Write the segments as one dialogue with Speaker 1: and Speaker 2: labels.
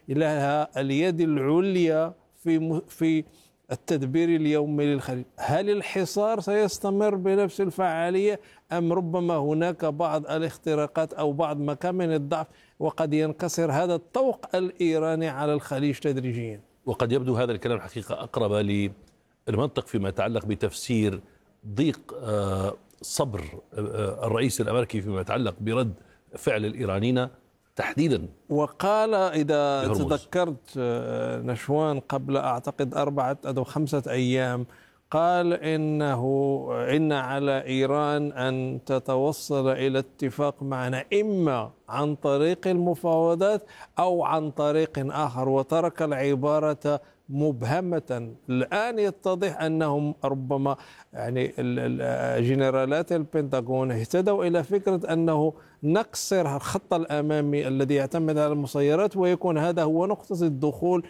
Speaker 1: لها اليد العليا في التدبير اليومي للخليج. هل الحصار سيستمر بنفس الفعالية أم ربما هناك بعض الاختراقات أو بعض مكان من الضعف وقد ينكسر هذا الطوق الإيراني على الخليج تدريجيا؟
Speaker 2: وقد يبدو هذا الكلام الحقيقة أقرب للمنطق فيما يتعلق بتفسير ضيق صبر الرئيس الأمريكي فيما يتعلق برد فعل الإيرانيين تحديدا.
Speaker 1: وقال إذا تذكرت نشوان قبل أعتقد 4 أو 5 أيام، قال إن على إيران أن تتوصل إلى اتفاق معنا إما عن طريق المفاوضات أو عن طريق آخر، وترك العبارة مبهمة. الآن يتضح أنهم ربما جنرالات البنتاغون اهتدوا إلى فكرة أنه نكسر الخط الأمامي الذي يعتمد على المسيرات، ويكون هذا هو نقطة الدخول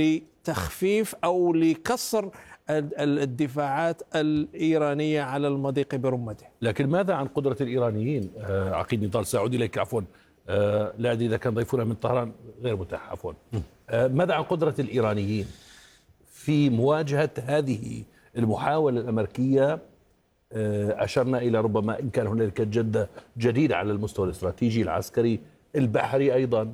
Speaker 1: لتخفيف أو لكسر الدفاعات الإيرانية على المضيق برمته.
Speaker 2: لكن ماذا عن قدرة الإيرانيين؟ عقيد نضال، سأعود إليك عفوا، لا أدري إذا كان ضيفنا من طهران غير متاح عفوا. ماذا عن قدرة الإيرانيين في مواجهة هذه المحاولة الأمريكية؟ أشرنا إلى ربما إن كان هنالك جدة جديدة على المستوى الاستراتيجي العسكري البحري أيضا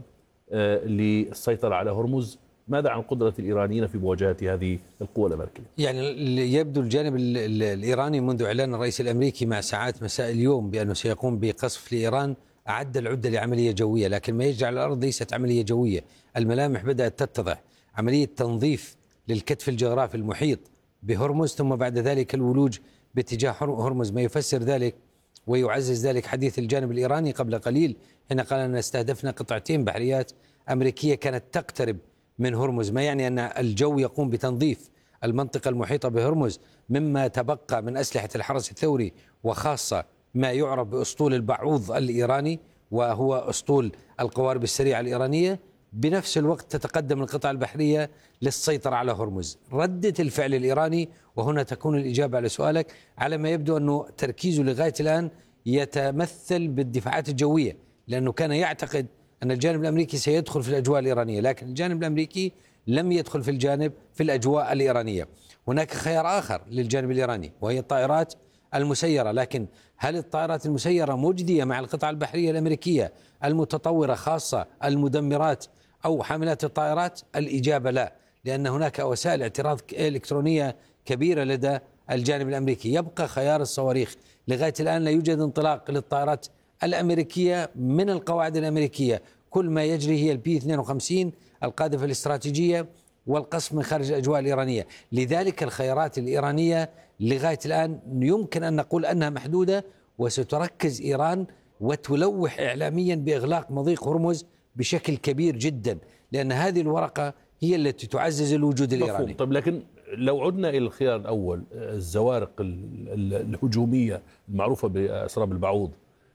Speaker 2: للسيطرة على هرمز. ماذا عن قدرة الإيرانيين في مواجهة هذه القوى الأمريكية؟
Speaker 3: يعني يبدو الجانب الإيراني منذ إعلان الرئيس الأمريكي مع ساعات مساء اليوم بأنه سيقوم بقصف لإيران أعد العدة لعملية جوية، لكن ما يجري على الأرض ليست عملية جوية. الملامح بدأت تتضح، عملية تنظيف للكتف الجغرافي المحيط بهرمز، ثم بعد ذلك الولوج باتجاه هرمز، ما يفسر ذلك ويعزز ذلك حديث الجانب الإيراني قبل قليل حين قال أن استهدفنا قطعتين بحريات أمريكية كانت تقترب من هرمز، ما يعني أن الجو يقوم بتنظيف المنطقة المحيطة بهرمز مما تبقى من أسلحة الحرس الثوري، وخاصة ما يعرف بأسطول البعوض الإيراني وهو أسطول القوارب السريعة الإيرانية. بنفس الوقت تتقدم القطع البحرية للسيطرة على هرمز. ردة الفعل الإيراني، وهنا تكون الإجابة على سؤالك، على ما يبدو أنه تركيزه لغاية الآن يتمثل بالدفاعات الجوية، لأنه كان يعتقد أن الجانب الأمريكي سيدخل في الأجواء الإيرانية، لكن الجانب الأمريكي لم يدخل في الأجواء الإيرانية. هناك خيار آخر للجانب الإيراني وهي الطائرات المسيرة، لكن هل الطائرات المسيرة مجدية مع القطع البحرية الأمريكية المتطورة، خاصة المدمرات أو حاملات الطائرات؟ الإجابة لا، لأن هناك وسائل اعتراض إلكترونية كبيرة لدى الجانب الأمريكي. يبقى خيار الصواريخ. لغاية الآن لا يوجد انطلاق للطائرات الأمريكية من القواعد الأمريكية، كل ما يجري هي البي 52 القاذفة الاستراتيجية والقصف من خارج الأجواء الإيرانية. لذلك الخيارات الإيرانية لغاية الآن يمكن أن نقول أنها محدودة، وستركز إيران وتلوح إعلاميا بإغلاق مضيق هرمز بشكل كبير جدا، لأن هذه الورقة هي التي تعزز الوجود الإيراني.
Speaker 2: طيب، لكن لو عدنا إلى الخيار الأول، الزوارق الهجومية المعروفة بأسراب البعوض،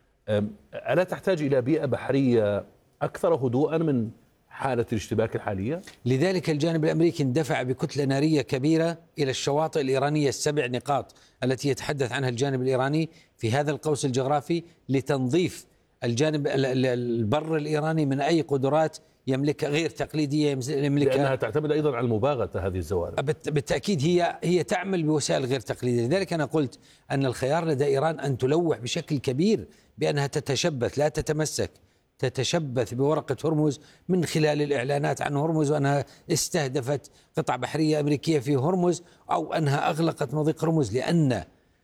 Speaker 2: ألا تحتاج إلى بيئة بحرية أكثر هدوءا من حالة الاشتباك الحالية؟
Speaker 3: لذلك الجانب الأمريكي اندفع بكتلة نارية كبيرة إلى الشواطئ الإيرانية ال7 نقاط التي يتحدث عنها الجانب الإيراني في هذا القوس الجغرافي، لتنظيف الجانب البر الإيراني من أي قدرات يملكها غير تقليدية يملكها،
Speaker 2: لأنها تعتمد أيضا على المباغتة هذه الزوارق.
Speaker 3: بالتأكيد هي تعمل بوسائل غير تقليدية. لذلك أنا قلت أن الخيار لدى إيران أن تلوح بشكل كبير بأنها تتشبث لا تتمسك، تتشبث بورقة هرمز من خلال الإعلانات عن هرمز، وأنها استهدفت قطع بحرية أمريكية في هرمز، أو أنها أغلقت مضيق هرمز، لأن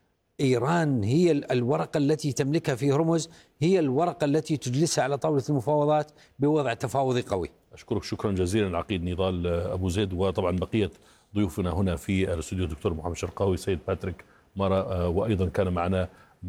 Speaker 3: إيران هي الورقة التي تملكها في هرمز، هي الورقة التي تجلسها على طاولة المفاوضات بوضع تفاوضي قوي.
Speaker 2: أشكرك شكرا جزيلا العقيد نضال أبو زيد، وطبعا بقية ضيوفنا هنا في الاستوديو الدكتور محمد شرقاوي، سيد باتريك مارا، وأيضا كان معنا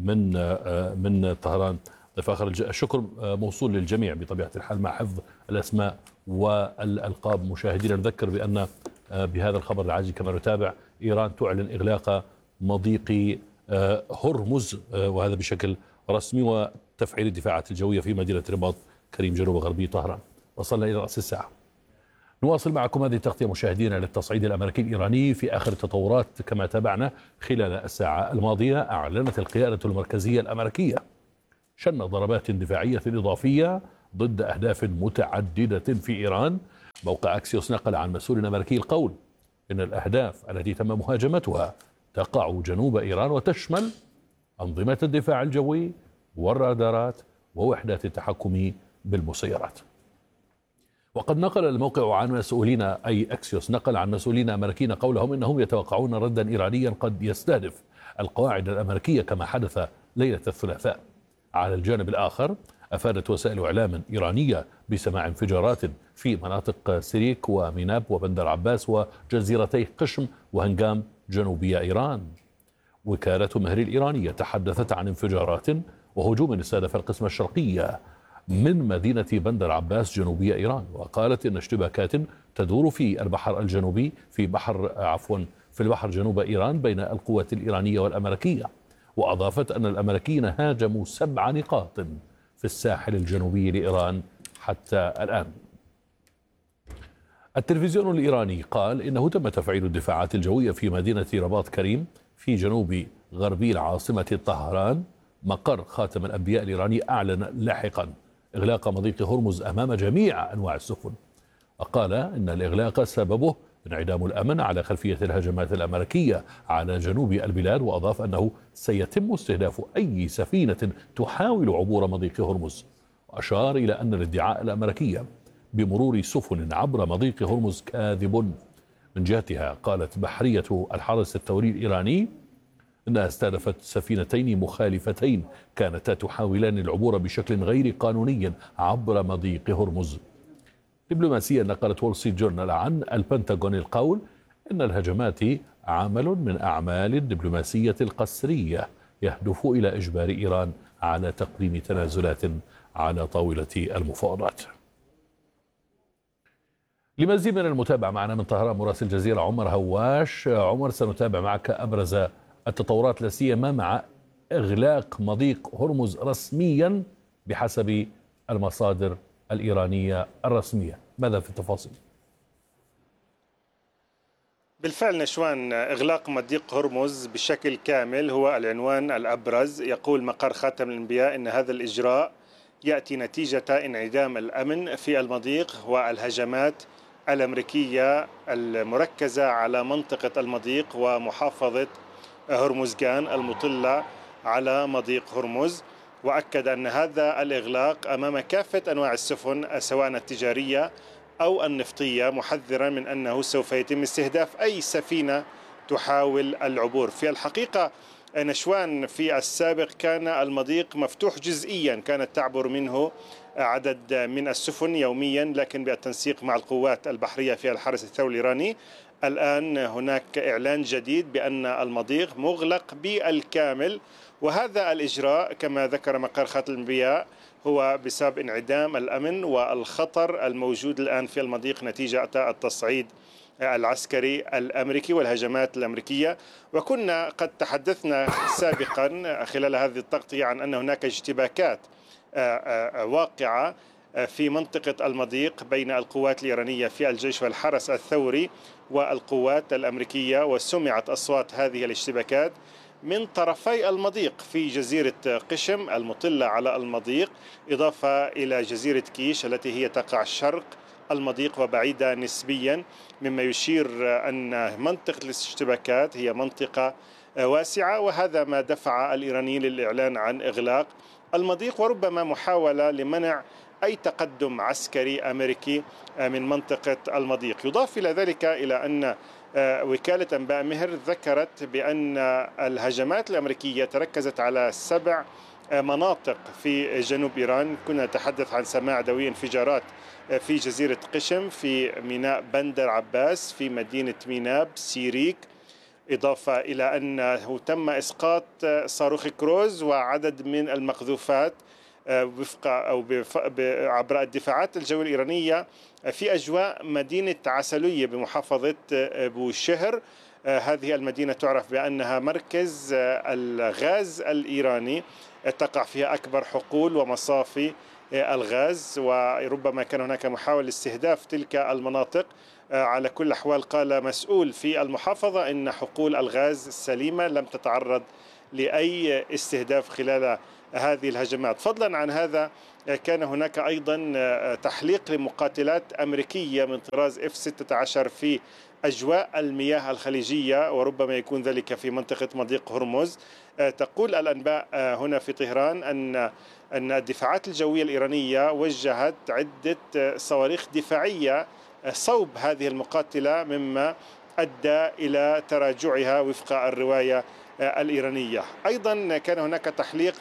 Speaker 2: من طهران ضيف آخر. الشكر موصول للجميع بطبيعة الحال مع حفظ الأسماء والألقاب. مشاهدينا نذكر بأن بهذا الخبر العاجل كما نتابع، إيران تعلن إغلاق مضيق هرمز، وهذا بشكل رسمي، وتفعيل الدفاعات الجوية في مدينة رباط كريم جنوب غربي طهران. وصلنا إلى رأس الساعة. نواصل معكم هذه التغطية مشاهدينا للتصعيد الأمريكي الإيراني في آخر التطورات. كما تابعنا خلال الساعة الماضية، أعلنت القيادة المركزية الأمريكية شن ضربات دفاعية إضافية ضد أهداف متعددة في إيران، موقع أكسيوس نقل عن مسؤول أمريكي القول إن الأهداف التي تم مهاجمتها تقع جنوب إيران وتشمل أنظمة الدفاع الجوي والرادارات ووحدات التحكم بالمسيرات. وقد نقل الموقع عن مسؤولين، أي أكسيوس نقل عن مسؤولين أمريكيين قولهم إنهم يتوقعون ردا إيرانيا قد يستهدف القواعد الأمريكية كما حدث ليلة الثلاثاء. على الجانب الآخر أفادت وسائل إعلام إيرانية بسماع انفجارات في مناطق سيريك وميناب وبندر عباس وجزيرتي قشم وهنغام جنوبي إيران. وكالة مهر الإيرانية تحدثت عن انفجارات وهجوم استهدف القسم الشرقي من مدينة بندر عباس جنوبي إيران، وقالت إن اشتباكات تدور في البحر الجنوبي في البحر جنوب إيران بين القوات الإيرانية والأمريكية. وأضافت أن الأمريكيين هاجموا 7 نقاط في الساحل الجنوبي لإيران حتى الآن. التلفزيون الإيراني قال إنه تم تفعيل الدفاعات الجوية في مدينة رباط كريم في جنوب غربي العاصمة طهران. مقر خاتم الأنبياء الإيراني أعلن لاحقا إغلاق مضيق هرمز أمام جميع أنواع السفن، وقال إن الإغلاق سببه انعدام الأمن على خلفية الهجمات الأمريكية على جنوب البلاد. وأضاف أنه سيتم استهداف أي سفينة تحاول عبور مضيق هرمز. وأشار إلى أن الادعاء الأمريكي بمرور سفن عبر مضيق هرمز كاذب. من جهتها قالت بحرية الحرس الثوري الإيراني أنها استهدفت سفينتين مخالفتين كانتا تحاولان العبور بشكل غير قانوني عبر مضيق هرمز. دبلوماسيا نقلت وول ستريت جورنال عن البنتاغون القول إن الهجمات عمل من أعمال الدبلوماسية القسرية يهدف إلى إجبار إيران على تقديم تنازلات على طاولة المفاوضات. لمزيد من المتابعة معنا من طهران مراسل الجزيرة عمر هواش. عمر، سنتابع معك أبرز التطورات لا سيما مع إغلاق مضيق هرمز رسميا بحسب المصادر الإيرانية الرسمية. ماذا في التفاصيل؟
Speaker 4: بالفعل نشوان، إغلاق مضيق هرمز بشكل كامل هو العنوان الأبرز. يقول مقر خاتم الأنبياء إن هذا الإجراء يأتي نتيجة انعدام الأمن في المضيق والهجمات الأمريكية المركزة على منطقة المضيق ومحافظة هرمزغان المطلة على مضيق هرمز. وأكد أن هذا الإغلاق أمام كافة أنواع السفن سواء التجارية أو النفطية، محذرا من أنه سوف يتم استهداف أي سفينة تحاول العبور. في الحقيقة نشوان في السابق كان المضيق مفتوح جزئيا، كانت تعبر منه عدد من السفن يوميا، لكن بالتنسيق مع القوات البحرية في الحرس الثوري الإيراني الآن هناك إعلان جديد بأن المضيق مغلق بالكامل. وهذا الإجراء كما ذكر مقر خاتم الأنبياء هو بسبب انعدام الأمن والخطر الموجود الآن في المضيق نتيجة التصعيد العسكري الأمريكي والهجمات الأمريكية. وكنا قد تحدثنا سابقا خلال هذه التغطية عن أن هناك اشتباكات واقعة في منطقة المضيق بين القوات الإيرانية في الجيش والحرس الثوري والقوات الأمريكية، وسمعت أصوات هذه الاشتباكات من طرفي المضيق في جزيرة قشم المطلة على المضيق، إضافة إلى جزيرة كيش التي هي تقع شرق المضيق وبعيدة نسبيا، مما يشير أن منطقة الاشتباكات هي منطقة واسعة. وهذا ما دفع الإيرانيين للإعلان عن إغلاق المضيق وربما محاولة لمنع أي تقدم عسكري أمريكي من منطقة المضيق. يضاف إلى ذلك إلى أن وكالة أنباء مهر ذكرت بأن الهجمات الأمريكية تركزت على 7 مناطق في جنوب إيران. كنا نتحدث عن سماع دوي انفجارات في جزيرة قشم، في ميناء بندر عباس، في مدينة ميناب، سيريك، إضافة إلى أنه تم إسقاط صاروخ كروز وعدد من المقذوفات وفق أو عبر الدفاعات الجوية الإيرانية في أجواء مدينة عسلية بمحافظة بوشهر. هذه المدينة تعرف بأنها مركز الغاز الإيراني، تقع فيها أكبر حقول ومصافي الغاز، وربما كان هناك محاولة لاستهداف تلك المناطق. على كل الأحوال قال مسؤول في المحافظة إن حقول الغاز سليمة لم تتعرض لأي استهداف خلال هذه الهجمات. فضلا عن هذا كان هناك أيضا تحليق لمقاتلات أمريكية من طراز F-16 في أجواء المياه الخليجية، وربما يكون ذلك في منطقة مضيق هرمز. تقول الأنباء هنا في طهران أن الدفاعات الجوية الإيرانية وجهت عدة صواريخ دفاعية صوب هذه المقاتلة، مما أدى إلى تراجعها وفق الرواية الإيرانية. أيضا كان هناك تحليق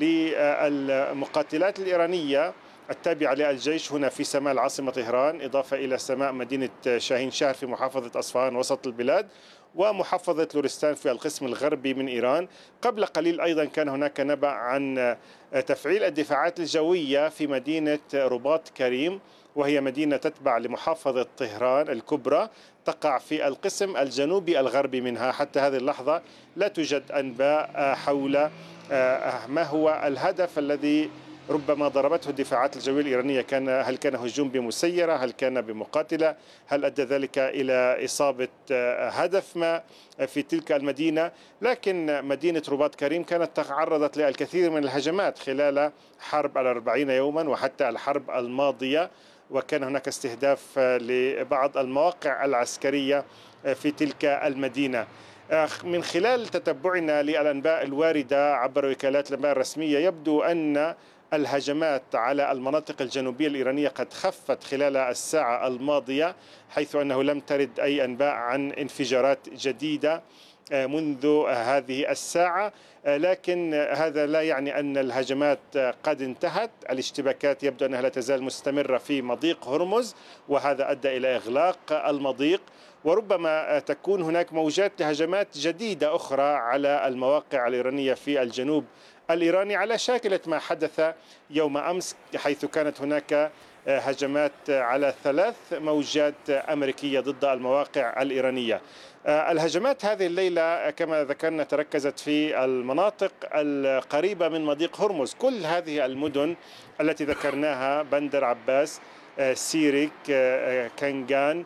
Speaker 4: للمقاتلات الإيرانية التابعة للجيش هنا في سماء العاصمة طهران، إضافة إلى سماء مدينة شاهين شهر في محافظة أصفهان وسط البلاد، ومحافظة لورستان في القسم الغربي من إيران. قبل قليل أيضا كان هناك نبأ عن تفعيل الدفاعات الجوية في مدينة رباط كريم، وهي مدينة تتبع لمحافظة طهران الكبرى، تقع في القسم الجنوبي الغربي منها. حتى هذه اللحظة لا توجد أنباء حول ما هو الهدف الذي ربما ضربته الدفاعات الجوية الإيرانية. هل كان هجوم بمسيرة؟ هل كان بمقاتلة؟ هل أدى ذلك إلى إصابة هدف ما في تلك المدينة؟ لكن مدينة رباط كريم كانت تعرضت للكثير من الهجمات خلال حرب 40 يوما وحتى الحرب الماضية، وكان هناك استهداف لبعض المواقع العسكرية في تلك المدينة. من خلال تتبعنا للأنباء الواردة عبر وكالات الأنباء الرسمية، يبدو أن الهجمات على المناطق الجنوبية الإيرانية قد خفت خلال الساعة الماضية، حيث أنه لم ترد أي أنباء عن انفجارات جديدة منذ هذه الساعة. لكن هذا لا يعني أن الهجمات قد انتهت. الاشتباكات يبدو أنها لا تزال مستمرة في مضيق هرمز، وهذا أدى إلى إغلاق المضيق، وربما تكون هناك موجات لهجمات جديدة أخرى على المواقع الإيرانية في الجنوب الإيراني، على شاكلة ما حدث يوم أمس، حيث كانت هناك هجمات على 3 موجات أمريكية ضد المواقع الإيرانية. الهجمات هذه الليلة كما ذكرنا تركزت في المناطق القريبة من مضيق هرمز. كل هذه المدن التي ذكرناها، بندر عباس، سيريك، كنغان،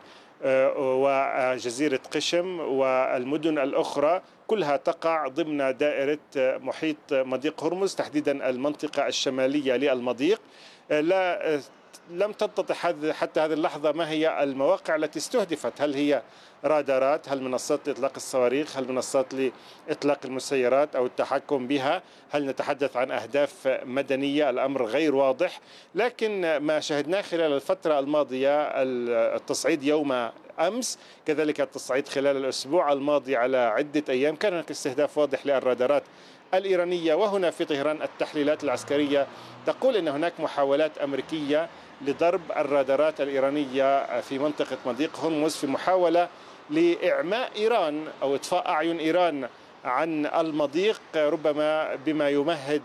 Speaker 4: وجزيرة قشم والمدن الأخرى، كلها تقع ضمن دائرة محيط مضيق هرمز، تحديدا المنطقة الشمالية للمضيق. لم تتضح حتى هذه اللحظة ما هي المواقع التي استهدفت. هل هي رادارات؟ هل منصات لإطلاق الصواريخ؟ هل منصات لإطلاق المسيرات أو التحكم بها؟ هل نتحدث عن أهداف مدنية؟ الأمر غير واضح. لكن ما شاهدناه خلال الفترة الماضية، التصعيد يوم أمس، كذلك التصعيد خلال الأسبوع الماضي على عدة أيام، كان هناك استهداف واضح للرادارات الإيرانية. وهنا في طهران التحليلات العسكرية تقول أن هناك محاولات أمريكية لضرب الرادارات الإيرانية في منطقة مضيق هرمز في محاولة لإعماء إيران أو إطفاء أعين إيران عن المضيق، ربما بما يمهد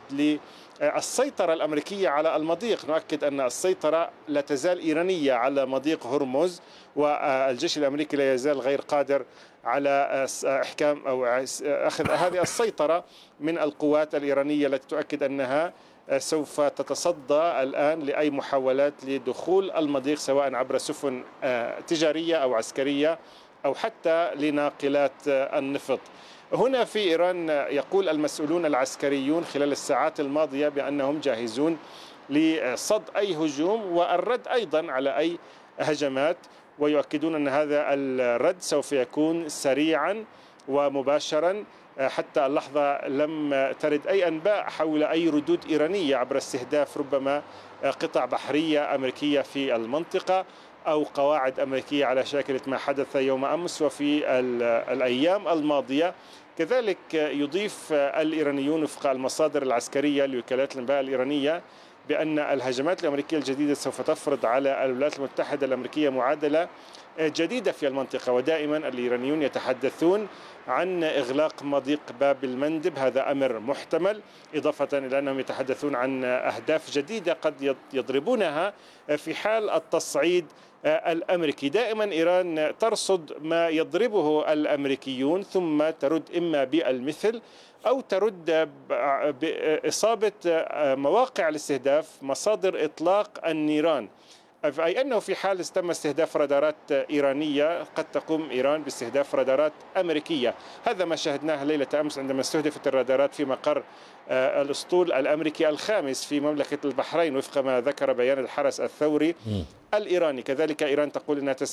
Speaker 4: للسيطرة الأمريكية على المضيق. نؤكد أن السيطرة لا تزال إيرانية على مضيق هرمز، والجيش الأمريكي لا يزال غير قادر على إحكام أو أخذ هذه السيطرة من القوات الإيرانية التي تؤكد أنها سوف تتصدى الآن لأي محاولات لدخول المضيق، سواء عبر سفن تجارية أو عسكرية أو حتى لناقلات النفط. هنا في إيران يقول المسؤولون العسكريون خلال الساعات الماضية بأنهم جاهزون لصد أي هجوم والرد أيضا على أي هجمات، ويؤكدون أن هذا الرد سوف يكون سريعا ومباشرا. حتى اللحظة لم ترد أي أنباء حول أي ردود إيرانية عبر استهداف ربما قطع بحرية أمريكية في المنطقة أو قواعد أمريكية على شاكلة ما حدث يوم أمس وفي الأيام الماضية. كذلك يضيف الإيرانيون وفق المصادر العسكرية لوكالات الأنباء الإيرانية بأن الهجمات الأمريكية الجديدة سوف تفرض على الولايات المتحدة الأمريكية معادلة جديدة في المنطقة. ودائما الإيرانيون يتحدثون عن إغلاق مضيق باب المندب، هذا أمر محتمل، إضافة إلى أنهم يتحدثون عن أهداف جديدة قد يضربونها في حال التصعيد الأمريكي. دائما إيران ترصد ما يضربه الأمريكيون ثم ترد إما بالمثل أو ترد بإصابة مواقع الاستهداف، مصادر إطلاق النيران أي أنه في حال تم استهداف رادارات إيرانية قد تقوم إيران باستهداف رادارات أمريكية. هذا ما شاهدناه ليلة أمس عندما استهدفت الرادارات في مقر الأسطول الأمريكي الخامس في مملكة البحرين وفق ما ذكر بيان الحرس الثوري الإيراني. كذلك إيران تقول أنها